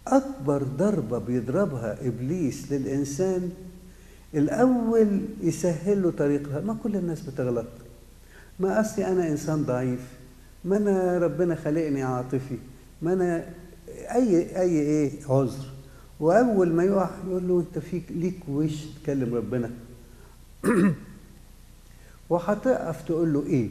أكبر ضربة بيضربها إبليس للإنسان الأول يسهل له طريقها. ما كل الناس بتغلط، ما أصلي أنا إنسان ضعيف، ما أنا ربنا خلقني عاطفي، ما أنا أي عذر. وأول ما يقع يقول له أنت فيك ليك وش تكلم ربنا وهتقف تقول له إيه؟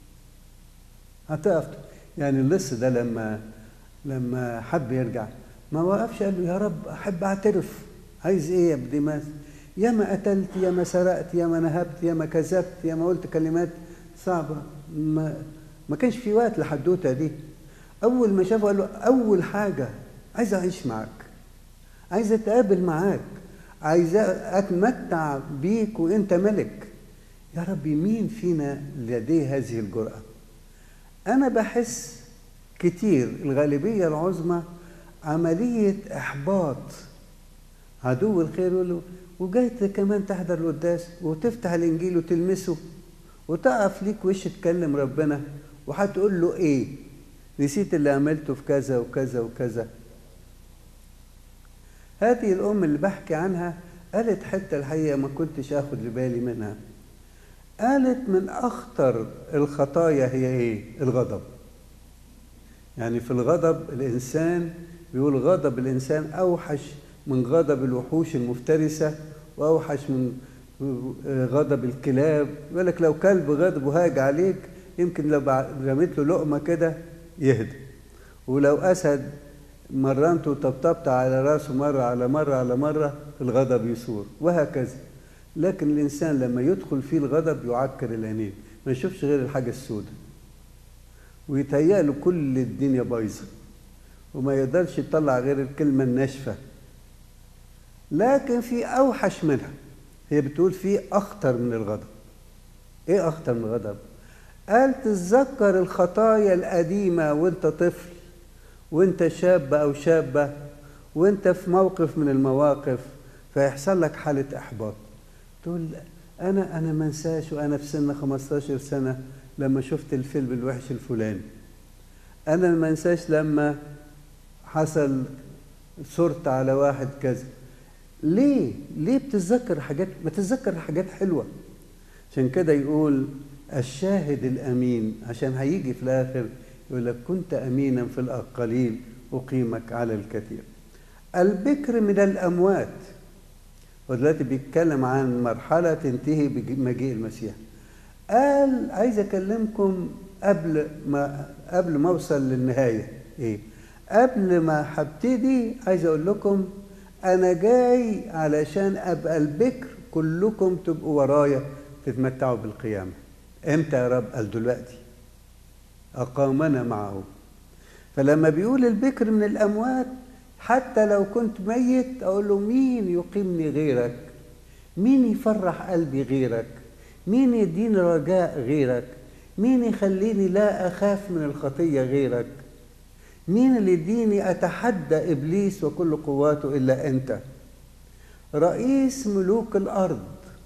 هتقف يعني اللص ده لما حب يرجع ما وقفش قال له يا رب أحب أعترف، عايز إيه يا ابن ماس؟ يا ما قتلت، يا ما سرقت، يا ما نهبت، يا ما كذبت، يا ما قلت كلمات صعبة. ما كانش في وقت لحدوتة دي. أول ما شافه قال له أول حاجة عايز أعيش معاك، عايز أتقابل معاك، عايز أتمتع بيك وأنت ملك. يا ربي مين فينا لديه هذه الجرأة؟ أنا بحس كتير الغالبية العظمى عملية إحباط. عدو الخير يقول له وجاي كمان تحضر القداس وتفتح الإنجيل وتلمسه وتقف ليك وش تكلم ربنا وهتقول له إيه؟ نسيت اللي عملته في كذا وكذا وكذا. هذه الأم اللي بحكي عنها قالت حتى الحقيقة ما كنتش أخد بالي منها. قالت من أخطر الخطايا هي إيه؟ الغضب. يعني في الغضب الإنسان بيقول غضب الإنسان أوحش من غضب الوحوش المفترسة، وأوحش من غضب الكلاب. يقول لك لو كلب غضب وهاج عليك يمكن لو رميت له لقمة كده يهدى، ولو أسد مرنته وطبطبت على راسه مرة على مرة على مرة الغضب يثور، وهكذا. لكن الإنسان لما يدخل فيه الغضب يعكر العينين، ما يشوفش غير الحاجة السوداء ويتهيأ له كل الدنيا بايظة وما يقدرش يطلع غير الكلمة الناشفة. لكن في أوحش منها، هي بتقول في أخطر من الغضب. إيه أخطر من الغضب؟ قال تتذكر الخطايا القديمة وانت طفل وانت شاب أو شابة وانت في موقف من المواقف فيحصل لك حالة إحباط. تقول أنا ما انساش وأنا في سن 15 سنة لما شفت الفيلم الوحش الفلاني. أنا ما انساش لما حصل صرت على واحد كذا. ليه بتتذكر حاجات؟ ما تتذكر حاجات حلوة. عشان كده يقول الشاهد الأمين، عشان هيجي في الآخر يقول لك كنت أمينا في القليل أقيمك على الكثير. البكر من الأموات، ودلوقتي بيتكلم عن مرحلة تنتهي بمجيء المسيح. قال عايز أكلمكم قبل ما أوصل للنهاية. إيه؟ قبل ما هبتدي عايز أقول لكم أنا جاي علشان أبقى البكر كلكم تبقوا ورايا تتمتعوا بالقيامة. إمتى يا رب؟ قال دلوقتي أقامنا معه. فلما بيقول البكر من الأموات حتى لو كنت ميت أقول له مين يقيمني غيرك؟ مين يفرح قلبي غيرك؟ مين يديني رجاء غيرك؟ مين يخليني لا أخاف من الخطية غيرك؟ مين اللي يديني أتحدى إبليس وكل قواته إلا أنت؟ رئيس ملوك الأرض،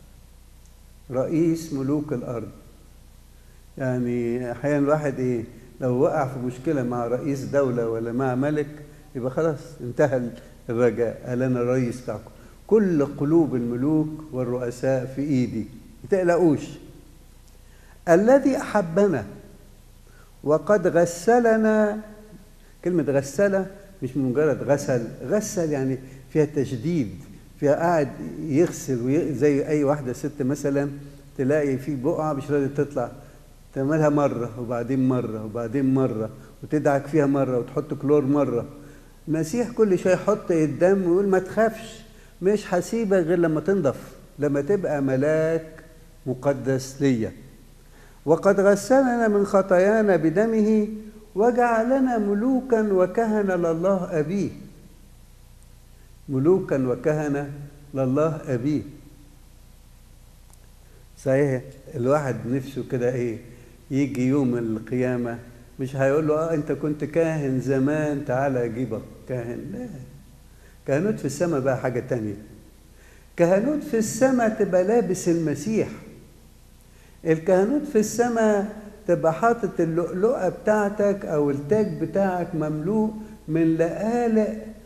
رئيس ملوك الأرض. يعني أحيانا الواحد لو وقع في مشكلة مع رئيس دولة ولا مع ملك يبقى خلاص انتهى الرجاء. قال أنا الرئيس بتاعكم، كل قلوب الملوك والرؤساء في إيدي، ما تقلقوش. الذي أحبنا وقد غسلنا. كلمة غسلة مش مجرد غسل يعني فيها تشديد، فيها قاعد يغسل زي أي واحدة ست مثلا تلاقي في بقعة مش راضية تطلع، تعملها مرة وبعدين مرة وبعدين مرة وتدعك فيها مرة وتحط كلور مرة. المسيح كل شيء يحط قدام ويقول ما تخافش، مش هسيبك غير لما تنضف، لما تبقى ملاك مقدس ليا. وقد غسلنا من خطايانا بدمه وجعلنا ملوكا وكهنة لله أبيه. ملوكا وكهنة لله أبيه. صحيح الواحد نفسه كده يجي يوم القيامة مش هيقول له أنت كنت كاهن زمان تعالى أجيبك كاهن. لا، كهنوت في السماء بقى حاجة تانية. كهنوت في السماء تبقى لابس المسيح. الكهنوت في السماء تبقى حاطط اللؤلؤة بتاعتك أو التاج بتاعك مملوء من لآلئ